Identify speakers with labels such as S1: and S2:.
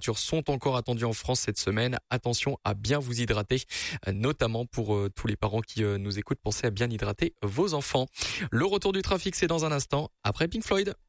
S1: températures sont encore attendues en France cette semaine. Attention à bien vous hydrater, notamment pour tous les parents qui nous écoutent. Pensez à bien hydrater vos enfants. Le retour du trafic, c'est dans un instant, après Pink Floyd.